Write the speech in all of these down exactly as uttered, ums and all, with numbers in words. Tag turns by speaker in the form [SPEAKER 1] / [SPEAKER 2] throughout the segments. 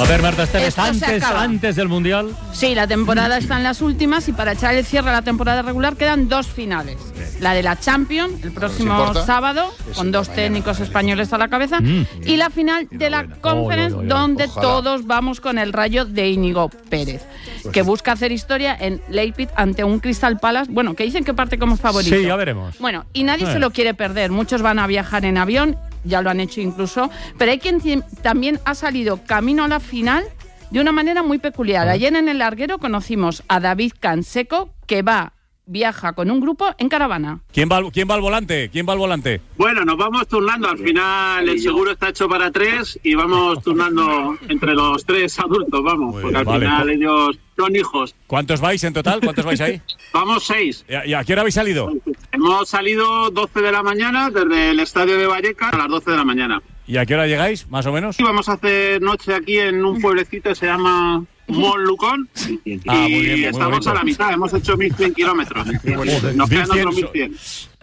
[SPEAKER 1] A ver, Marta Esteves, antes, antes del Mundial.
[SPEAKER 2] Sí, la temporada está en las últimas y para echar el cierre a la temporada regular quedan dos finales. La de la Champions, el próximo sábado, con dos técnicos españoles a la cabeza, mm. y la final de la Conference, oh, oh, oh, oh. donde Ojalá. todos vamos con el Rayo de Íñigo Pérez, pues que sí. busca hacer historia en Leipzig ante un Crystal Palace, bueno, que dicen que parte como favorito.
[SPEAKER 1] Sí, ya veremos.
[SPEAKER 2] Bueno, y nadie eh. se lo quiere perder. Muchos van a viajar en avión, ya lo han hecho incluso, pero hay quien también ha salido camino a la final de una manera muy peculiar. Ayer en el larguero conocimos a David Canseco, que va, viaja con un grupo en caravana.
[SPEAKER 1] ¿Quién va, quién va al volante? ¿Quién va al volante?
[SPEAKER 3] Bueno, nos vamos turnando. Al final el seguro está hecho para tres y vamos turnando entre los tres adultos, vamos, porque al vale. final ellos son hijos.
[SPEAKER 1] ¿Cuántos vais en total? ¿Cuántos vais ahí?
[SPEAKER 3] Vamos seis.
[SPEAKER 1] ¿Y a, y a qué hora habéis salido?
[SPEAKER 3] Hemos salido doce de la mañana desde el estadio de Vallecas a las doce de la mañana.
[SPEAKER 1] ¿Y a qué hora llegáis, más o menos?
[SPEAKER 3] Sí, vamos a hacer noche aquí en un pueblecito que se llama Montlucón y ah, muy bien, muy estamos bonito. A la mitad, hemos hecho mil cien kilómetros. Nos quedan otros mil cien.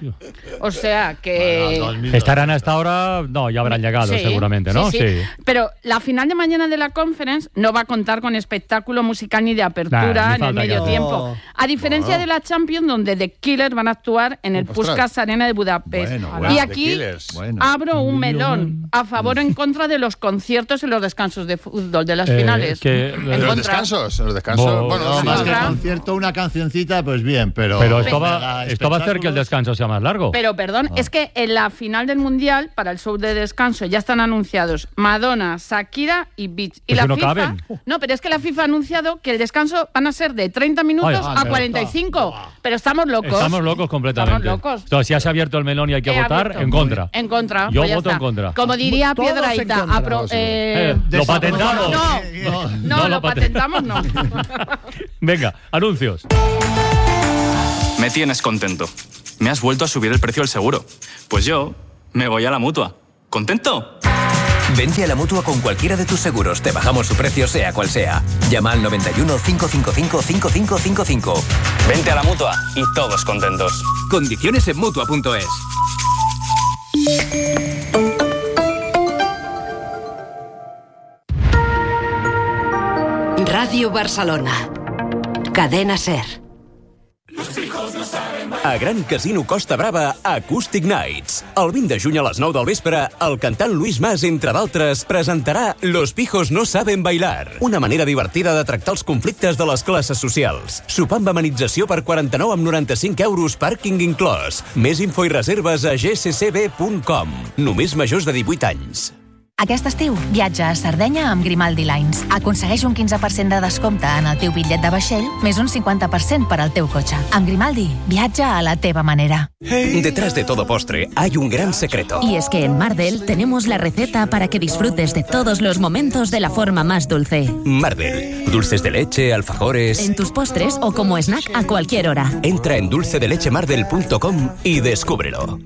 [SPEAKER 2] O sea que...
[SPEAKER 1] Bueno, estarán hasta ahora... No, ya habrán llegado sí, seguramente, ¿no?
[SPEAKER 2] Sí, sí. sí. Pero la final de mañana de la Conference no va a contar con espectáculo musical ni de apertura nah, ni en el medio que... tiempo. A diferencia no. de la Champions, donde The Killers van a actuar en el Puskás Arena de Budapest. Bueno, bueno, y aquí bueno. abro un melón a favor o en contra de los conciertos y los descansos de fútbol de las eh, finales.
[SPEAKER 4] Que, ¿En los descansos? ¿Los descansos?
[SPEAKER 5] Bo,
[SPEAKER 4] bueno,
[SPEAKER 5] no, más que el concierto, una cancioncita, pues bien, pero...
[SPEAKER 1] Pero esto va, esto va a hacer que el descanso sea más largo.
[SPEAKER 2] Pero perdón, ah. es que en la final del Mundial, para el show de descanso, ya están anunciados Madonna, Shakira y Beats. Y
[SPEAKER 1] pues
[SPEAKER 2] la
[SPEAKER 1] no
[SPEAKER 2] FIFA,
[SPEAKER 1] caben.
[SPEAKER 2] No, pero es que la FIFA ha anunciado que el descanso van a ser de treinta minutos Ay, a cuarenta y cinco. Está. Pero estamos locos.
[SPEAKER 1] Estamos locos completamente.
[SPEAKER 2] Estamos locos.
[SPEAKER 1] Entonces, si has abierto el melón y hay que
[SPEAKER 2] He
[SPEAKER 1] votar,
[SPEAKER 2] abierto.
[SPEAKER 1] en contra.
[SPEAKER 2] En contra.
[SPEAKER 1] Yo
[SPEAKER 2] pues
[SPEAKER 1] voto
[SPEAKER 2] está.
[SPEAKER 1] en contra.
[SPEAKER 2] Como diría
[SPEAKER 5] Todos
[SPEAKER 2] Piedrahita. Apro- eh,
[SPEAKER 1] eh, ¿Lo patentamos?
[SPEAKER 2] No, no, no, no lo patentamos, no.
[SPEAKER 1] Venga, anuncios.
[SPEAKER 6] Me tienes contento. Me has vuelto a subir el precio del seguro. Pues yo me voy a la Mutua. ¿Contento?
[SPEAKER 7] Vente a la Mutua con cualquiera de tus seguros. Te bajamos su precio sea cual sea. Llama al noventa y uno, cinco cinco cinco, cinco cinco cinco cinco.
[SPEAKER 6] Vente a la Mutua y todos contentos.
[SPEAKER 7] Condiciones en Mutua punto es.
[SPEAKER 8] Radio Barcelona. Cadena SER.
[SPEAKER 7] A Gran Casino Costa Brava, Acoustic Nights. El vint de juny a les nou del vespre, el cantant Luis Mas, entre d'altres, presentarà Los pijos no saben bailar, una manera divertida de tractar els conflictes de les classes socials. Sopar amb amenització per quaranta-nou amb noranta-cinc euros, pàrquing inclòs. Més info i reserves a ge ce ce be punt com. Només majors de divuit anys.
[SPEAKER 9] Aquest estiu, viatja a Sardenya amb Grimaldi Lines. Aconsegueix un quinze per cent de descompte en el teu bitllet de vaixell, més un cinquanta per cent per al teu cotxe. Amb Grimaldi, viatja a la teva manera.
[SPEAKER 7] Detrás de todo postre hay un gran secreto.
[SPEAKER 10] Y es que en Mardel tenemos la receta para que disfrutes de todos los momentos de la forma más dulce.
[SPEAKER 7] Mardel, dulces de leche, alfajores...
[SPEAKER 10] En tus postres o como snack a cualquier hora.
[SPEAKER 7] Entra en dulce de leche mardel punto com y descúbrelo.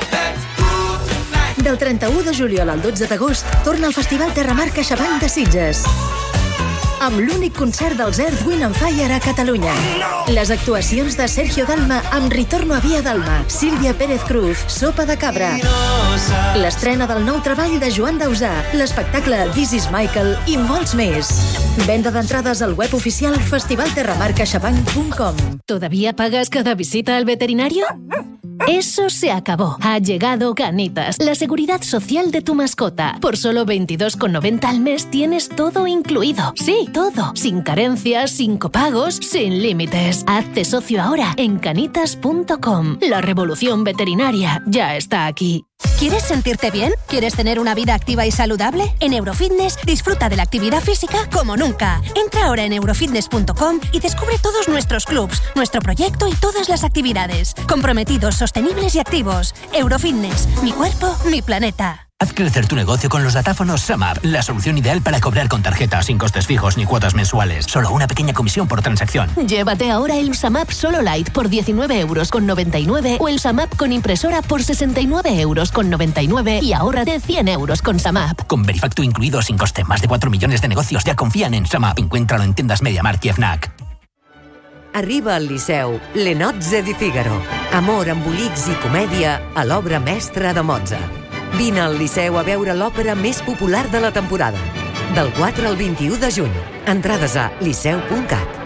[SPEAKER 11] Del trenta-u de juliol al dotze d'agost torna el Festival Terramar CaixaBank de Sitges. Amb l'únic concert dels Earth, Wind and Fire a Catalunya. Les actuacions de Sergio Dalma amb Ritorno a Via Dalma, Sílvia Pérez Cruz, Sopa de Cabra. L'estrena del nou treball de Joan Dausà, l'espectacle This is Michael i molts més. Venda d'entrades al web oficial festival terramar caixabank punt com.
[SPEAKER 10] ¿Todavía pagas cada visita al veterinario? Eso se acabó. Ha llegado Canitas, la seguridad social de tu mascota. Por solo veintidós con noventa al mes tienes todo incluido. Sí, todo. Sin carencias, sin copagos, sin límites. Hazte socio ahora en canitas punto com. La revolución veterinaria ya está aquí.
[SPEAKER 12] ¿Quieres sentirte bien? ¿Quieres tener una vida activa y saludable? En Eurofitness disfruta de la actividad física como nunca. Entra ahora en eurofitness punto com y descubre todos nuestros clubs, nuestro proyecto y todas las actividades. Comprometidos, sostenibles y activos. Eurofitness, mi cuerpo, mi planeta.
[SPEAKER 13] Haz crecer tu negocio con los datáfonos SumUp, la solución ideal para cobrar con tarjeta sin costes fijos ni cuotas mensuales. Solo una pequeña comisión por transacción.
[SPEAKER 10] Llévate ahora el SumUp Solo Lite por diecinueve euros con noventa y nueve o el SumUp con impresora por sesenta y nueve euros con noventa y nueve y ahórrate cien euros con SumUp.
[SPEAKER 13] Con Verifactu incluido sin coste, más de cuatro millones de negocios ya confían en SumUp. Encuéntralo en tiendas MediaMarkt i FNAC.
[SPEAKER 8] Arriba al Liceu Le Nozze di Figaro. Amor, embolics i comèdia a l'obra mestra de Mozart. Vine al Liceu a veure l'òpera més popular de la temporada. del quatre al vint-i-u de juny. Entrades a liceu punt cat.